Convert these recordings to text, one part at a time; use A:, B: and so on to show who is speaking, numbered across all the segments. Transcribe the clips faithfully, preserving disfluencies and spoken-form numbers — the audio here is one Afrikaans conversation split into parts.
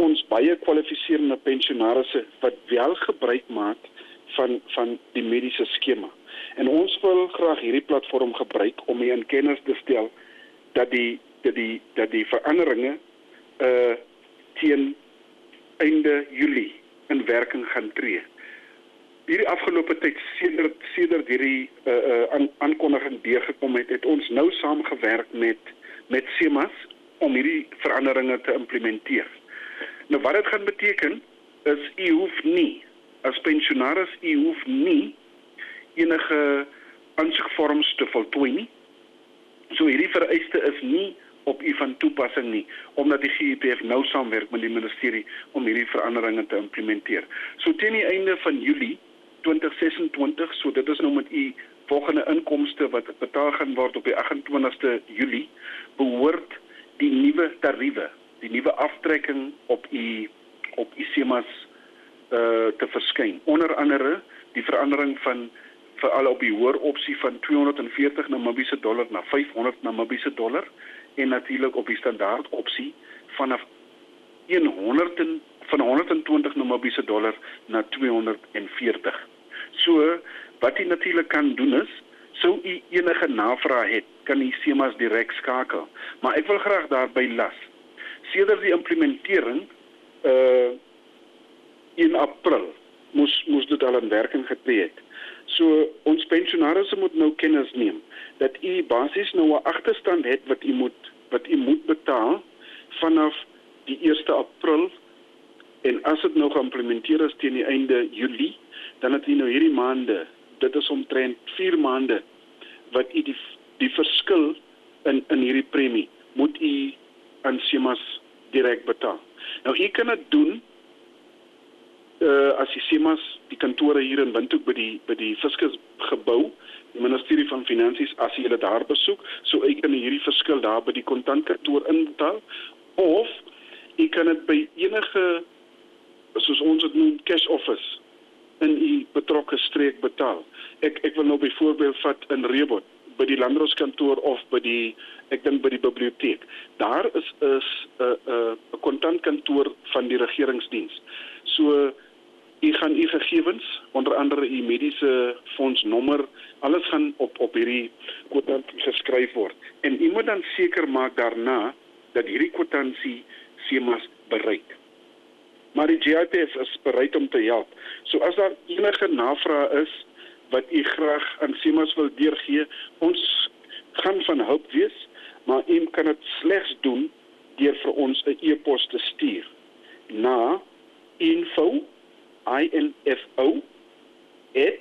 A: ons baie kwalifiserende pensionarisse wat wel gebruik maak van van die mediese skema. En ons wil graag hierdie platform gebruik om mee in kennis te stel dat die dat die dat die veranderinge uh teen einde Julie in werking gaan tree. Hierdie afgelope tyd sedert sedert hierdie uh, uh, aan, aankondiging deurgekom het, het ons nou saamgewerk met met SEMAS om hierdie veranderinge te implementeer. Nou wat dit gaan beteken is u hoef nie as pensionaris u hoef nie enige aansoekvorms te voltooi nie. So hierdie vereiste is nie op u van toepassing nie, omdat die G E P F nou saamwerk met die ministerie om hierdie veranderinge te implementeer. So teen die einde van Julie twintig sesentwintig, so dit is nou met u volgende inkomste wat betaal gaan word op die agt en twintigste Julie, behoort die nuwe tariewe, die nuwe aftrekking op u op u SEMAS uh, te verskyn. Onder andere die verandering van veral op die hoër opsie van tweehonderdveertig Namibiese dollar na vyfhonderd Namibiese dollar en natuurlik op die standaard opsie vanaf honderd van honderdtwintig Namibiese dollar na tweehonderdveertig. So wat u natuurlik kan doen is, sou u enige navraag het, kan u SEMAS direk skakel. Maar ek wil graag daarby las. Sedert die implementering uh in April moes moes dit al in werking getree het. So ons pensionarisse moet nou kennis neem dat u basies nou 'n agterstand het wat u moet wat u moet betaal vanaf die eerste April, en as dit nou geïmplementeer is teen die einde Julie, dan het u nou hierdie maande, dit is omtrent vier maande wat u die die verskil in in hierdie premie moet u aan SEMAS direk betaal. Nou u kan dit doen uh, as die SEMAS die kantore hier in Windhoek by die by die Fiskus gebou, die Ministerie van Finansies, as jy hulle daar besoek, so ek kan hierdie verskil daar by die kontantkantoor inbetaal, of jy kan dit by enige, soos ons dit noem, cash office in die betrokke streek betaal. Ek ek wil nou byvoorbeeld vat in Rebot, by die landrooskantoor of by die, ek dink by die biblioteek. Daar is is 'n uh, 'n uh, kontantkantoor van die regeringsdiens. So u gaan u gegevens, onder andere u mediese fondsnommer, alles gaan op op hierdie kwotant geskryf word. En u moet dan seker maak daarna dat hierdie kwotansie SEMAS bereik. Maar die G I P F is bereid om te help. So as daar enige navraag is wat u graag aan SEMAS wil deurgee, ons gaan van hulp wees, maar u kan dit slegs doen deur vir ons 'n e-pos te stuur na info info at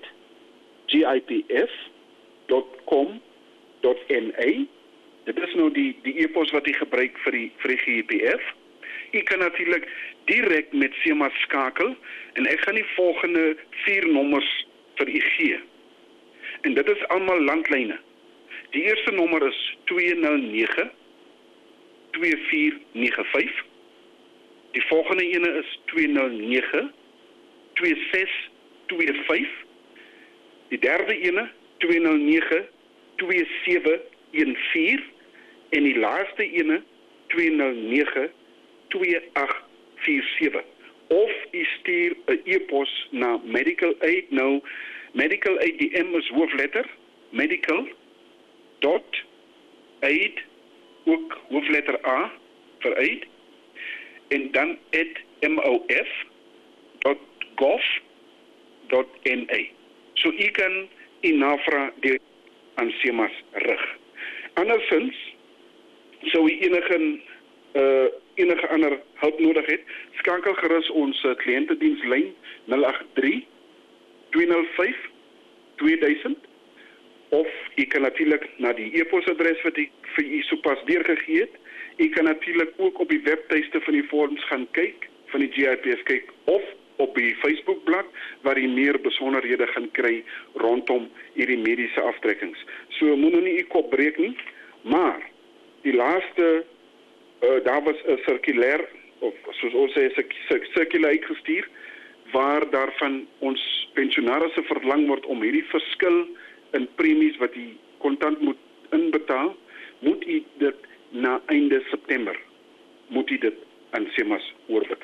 A: gipf dot com dot n a. Dit is nou die die e-pos wat u gebruik vir die vir die G I P F. U kan natuurlik direk met SEMAS skakel en ek gaan die volgende vier nommers vir u gee. En dit is almal landlyne. Die eerste nommer is twee nul nege twee vier nege vyf. Die volgende ene is twee nul nege twee ses twee vyf. Die derde ene twee nul nege twee sewe een vier en die laaste ene twee nul nege twee agt vier sewe. Of u stuur 'n e-pos na Medical Aid. Nou, Medical Aid, die M is hoofletter, medical dot aid, ook hoofletter A vir aid, en dan at mof dot gov dot n a. So u kan u navraag deur aan SEMAS rig. Andersins, sou u enige uh, enige ander hulp nodig het, skakel gerus ons uh, kliëntedienslyn nul agt drie twee nul vyf twee duisend, of u kan natuurlik na die e-posadres wat ek vir u sopas deurgegee het. U kan natuurlik ook op die webtuiste van die fonds gaan kyk, van die G I P F kyk, of op die Facebookblad waar u meer besonderhede gaan kry rondom hierdie mediese aftrekkings. So moet nou nie u kop breek nie, maar die laaste Uh, daar was 'n sirkulêr, of soos ons sê, 'n sirkulêr uitgestuur, waar daarvan ons pensionarisse verlang word om hierdie verskil in premies wat u kontant moet inbetaal, moet u dit na einde September, moet u dit aan SEMAS oorbetaal.